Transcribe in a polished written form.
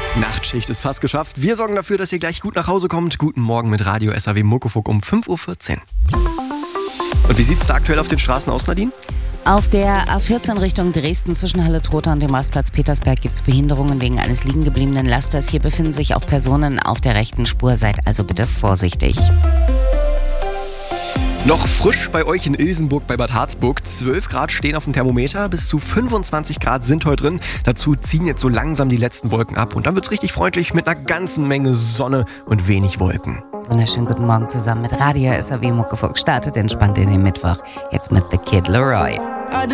Nachtschicht ist fast geschafft. Wir sorgen dafür, dass ihr gleich gut nach Hause kommt. Guten Morgen mit Radio SAW Muckefuck um 5.14 Uhr. Und wie sieht es aktuell auf den Straßen aus, Nadine? Auf der A14 Richtung Dresden zwischen Halle-Trotha und dem Rastplatz Petersberg gibt es Behinderungen wegen eines liegen gebliebenen Lasters. Hier befinden sich auch Personen auf der rechten Spur. Seid also bitte vorsichtig. Noch frisch bei euch in Ilsenburg bei Bad Harzburg. 12 Grad stehen auf dem Thermometer, bis zu 25 Grad sind heute drin. Dazu ziehen jetzt so langsam die letzten Wolken ab und dann wird es richtig freundlich mit einer ganzen Menge Sonne und wenig Wolken. Wunderschönen guten Morgen zusammen mit Radio SAW Muckefuck. Startet entspannt in den Mittwoch. Jetzt mit The Kid Laroi.